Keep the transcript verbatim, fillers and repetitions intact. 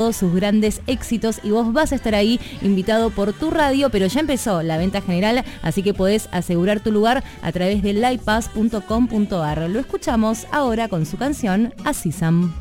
todos sus grandes éxitos y vos vas a estar ahí invitado por tu radio, pero ya empezó la venta general, así que podés asegurar tu lugar a través de livepass punto com punto ar. Lo escuchamos ahora con su canción Así Sam.